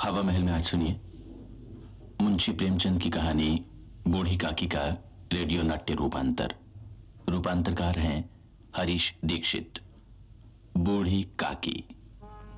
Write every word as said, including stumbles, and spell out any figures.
हवा महल में आज सुनिए मुंशी प्रेमचंद की कहानी बूढ़ी काकी का रेडियो नाट्य रूपांतर। रूपांतरकार हैं हरीश दीक्षित। बूढ़ी काकी।